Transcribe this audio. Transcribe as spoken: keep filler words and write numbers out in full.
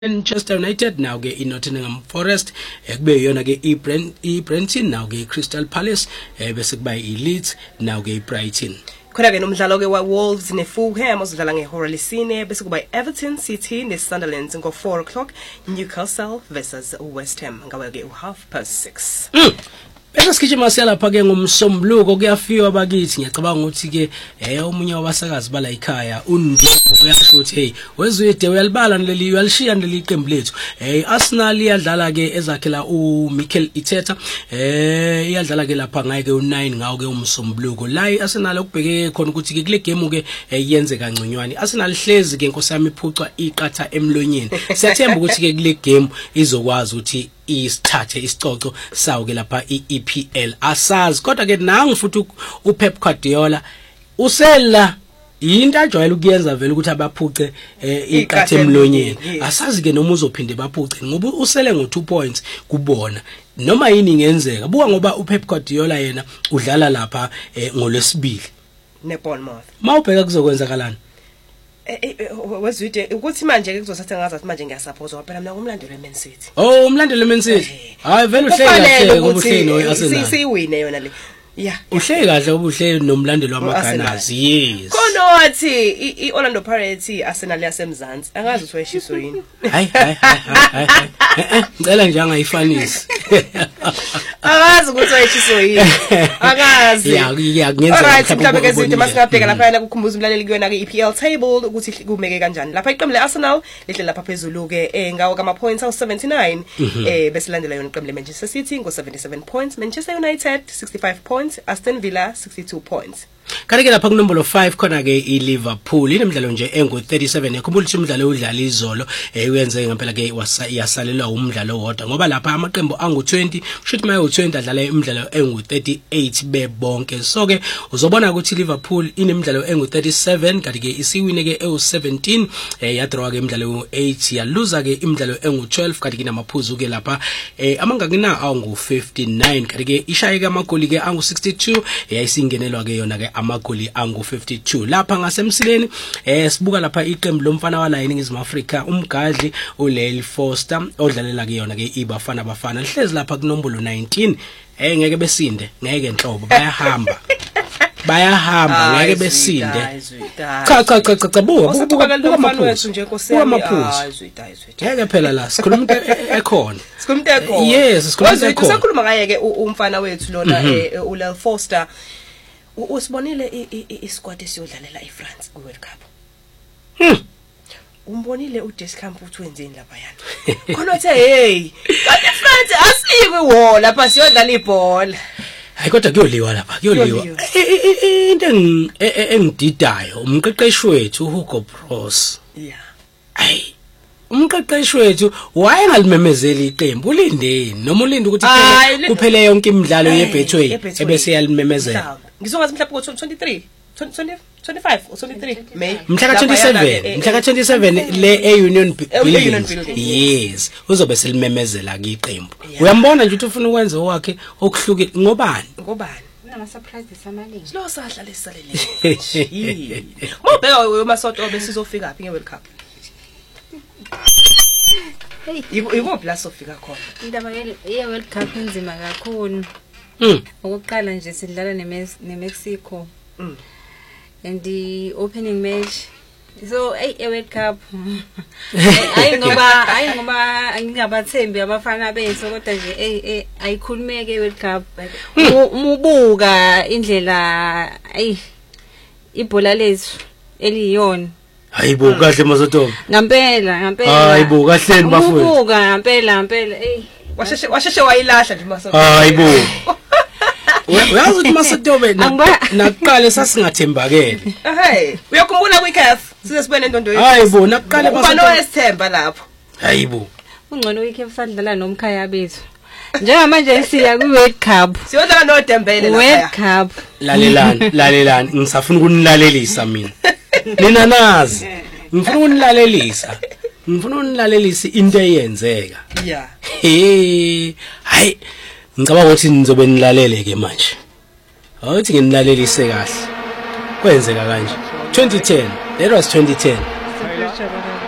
Manchester United now ke iNottingham Forest ekube yona ke iBrenton now ke Crystal Palace bese kuba iLeeds now ke iBrighton. Khona ke nomdlalo ke wa Wolves neFulham ozodlala ngehora lesine bese kuba iEverton City neSunderland ngo four o'clock, Newcastle versus West Ham ngawe ke half past six. Mm. Bese sikijima lapha ke ngomsombuluko kuyafiwa bakithi ngiyacabanga ukuthi ke eh omunye wabasakazi bala ekhaya uNdlovu uyasho ukuthi hey wezwide uyalibala leli uyalishiya leli iqembu lethu eh Arsenal iyadlala ke ezakhela uMikel Arteta eh iyadlala ke lapha ngaye ke u9 ngawo ke umsombuluko la iArsenal okubheke khona ukuthi ke kule game ke yenze kangconywane Arsenal hlezi ke inkosi yami iphucwa iqatha emlonyeni siyathemba ukuthi ke kule game izokwazi ukuthi isithathe isicoco sawo ke lapha iE P L asazi kodwa ke nangu futhi uPep Guardiola usela into ajwayele ukuyenza vele ukuthi abaphuce iqathe emlonyeni asazi ke noma uzophinde baphuce ngoba usele ngo two points kubona noma yini ingenzeka buka ngoba uPep Guardiola yena udlala lapha ngolwesibili neBournemouth mawubheka kuzokwenzakalana wezwide ukuthi manje ke kuzosathe ngazathi manje ngiyasuppose ngoba phela mina ngumlandeli weMan City. Oh umlandeli weMan City. Hayi vele uhleli kahle ngoba uhleli noArsenal. Siyiwine yona le. Yeah. Uhleli kahle ngoba uhleli nomlandeli wamaGunners. Yes. Konothi iOrlando Pirates Arsenal yasemzansi. Angazi ukuthi wayishiso yini. Hayi hayi hayi hayi. Ngicela nje angayifanisi. Angazi ukuthi wayishiso yini. Angazi. Yeah, yeah, ngiyenzeka. Alright, mhlawumbe ke sithi masingabheka lapha kukhumbuza umlaleli kuyona ke E P L table ukuthi kumeke kanjani. Lapha iqembu leArsenal lihle lapha phezulu ke ngawo kama points awu seventy-nine eh bese landela yona iqembu leManchester City ngo seventy-seven points, Manchester United sixty-five points, Aston Villa sixty-two points. Kanti ke lapha ku number five khona ke iLiverpool inemidlalo nje engu thirty-seven ekhumbula ukuthi umdlalo udlala izolo eh uyenze ngempela ke yasalelwa umdlalo wodwa ngoba lapha amaqembu angu twenty kushuthi maye u twenty adlala imidlalo engu thirty-eight bebonke so ke uzobona ukuthi Liverpool inemidlalo engu thirty-seven kanti ke isiwine ke ewu seventeen eh yadraw ke imidlalo engu eight ya loser ke imidlalo engu twelve kanti ke namaphuzu ke lapha eh amangakina angu fifty-nine kanti ke ishaye ke amagoli ke angu sixty-two yayisingenelwa ke yona ke amagoli angu fifty-two lapha ngasemsileni eh sibuka lapha iqembu lomfana wala eNingizimu Afrika umgadli uLeil Foster odlalela ke yona ke iBafana Bafana lihlezi lapha kunombolo nineteen eh ngeke besinde ngeke enhlobo bayahamba bayahamba ngeke besinde cha cha cha cha buka buka amaphuzu nje nkosiyami amaphuzu ngeke phela la sikhuluma ekhona sikhuluma ekhona yes sikhuluma ekhona usakhuluma ngaye ke umfana wethu lona uLeil Foster usibonile isquad esiyodlalela eFrance kuWorld Cup. Hmm. Umbonile uDescamps uthi wenzeni lapha yana. Khona uthe hey, kanti eFrance asikwe wo lapha siyodlala ibhola. Hayi kodwa kuyoliwa lapha, kuyoliwa. Into engididayo umqeqeshi wethu uHugo Broos. Yeah. Hayi. Umqeqeshi wethu wayengalimemezeli iqembu ulindeni noma ulinda ukuthi phela kuphele yonke imidlalo yeBetway ebese yalimemezela. Ngizokwazi mhlawumbe ngo twenty-three, twenty, twenty-five or twenty-three May. Mhla ka twenty-seven, mhla ka twenty-seven le eUnion Building. Yes, uzobe selimemezela ke iqembu. Uyambona nje ukuthi ufuna ukwenza owakhe okuhluke ngobani? Ngobani? Nama surprises amaningi. Silo sadla lesalele. Mobheka weMasoto besizofika aphi ngeWorld Cup. Hey, yiko plus ofika khona. Indaba ye World Cup inzima kakhulu. Mm. Ukuqala nje sidlala neMexico. Mm. And the opening match. So hey World Cup. Ayi ngoba ayi ngoba ngingabathembi abafana bethu kodwa nje eh ayikhulumeke World Cup. Umubuka indlela ayi ibhola lethu eliyona. Hayibo kahle Masotombe. Ngampela, ngampela. Hayibo kahleni bafowethu. Ubuka ngampela, ngampela. Ey, washeshe washeshe wayilahla nje Masotombe. Hayibo. Uyazi ukuthi Masotombe nakuqala sasingathembakele. Hey, uyakhumbula kwiCAF size sibene intondo yethu. Hayibo nakuqala Masotombe wesithemba lapho. Hayibo. Ungcono iCAF sadlala nomkhaya bethu. Njengamanje siya kwiWorld Cup. Siyodlala noDembele lapha. World Cup. Lalelani, lalelani, ngisafuna ukunilalelisa mina. Nina nazi ngifuna ukunilalelisa ngifuna ukunilalelisa into eyenzeka yeah hey hayi ngicabanga ukuthi nizobe nilalele ke manje awuthi nginilalelise kahle kwenzeka kanje twenty ten that was twenty ten